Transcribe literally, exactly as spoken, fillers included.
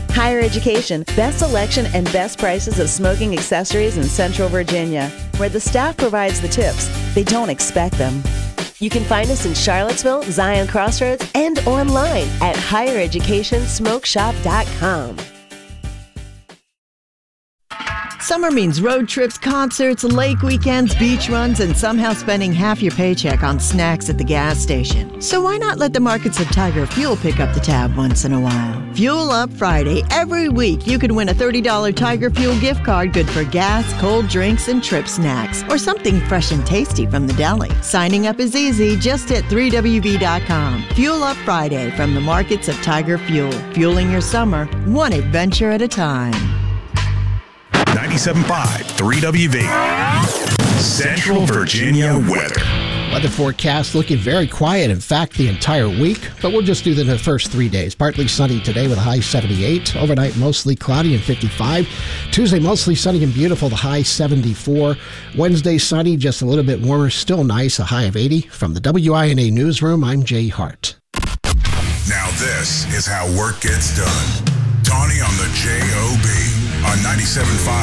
Higher Education, best selection and best prices of smoking accessories in Central Virginia, where the staff provides the tips. They don't expect them. You can find us in Charlottesville, Zion Crossroads, and online at higher education smoke shop dot com. Summer means road trips, concerts, lake weekends, beach runs, and somehow spending half your paycheck on snacks at the gas station. So why not let the markets of Tiger Fuel pick up the tab once in a while? Fuel Up Friday. Every week you can win a thirty dollars Tiger Fuel gift card good for gas, cold drinks, and trip snacks, or something fresh and tasty from the deli. Signing up is easy. Just hit three W B dot com. Fuel Up Friday from the markets of Tiger Fuel. Fueling your summer, one adventure at a time. ninety-seven point five, three W V. Central Virginia weather. Weather forecast looking very quiet, in fact, the entire week, but we'll just do the first three days. Partly sunny today with a high seventy-eight. Overnight, mostly cloudy and fifty-five. Tuesday, mostly sunny and beautiful, the high seventy-four. Wednesday, sunny, just a little bit warmer, still nice, a high of eighty. From the W I N A Newsroom, I'm Jay Hart. Now this is how work gets done. Tawny on the J O B on ninety-seven point five.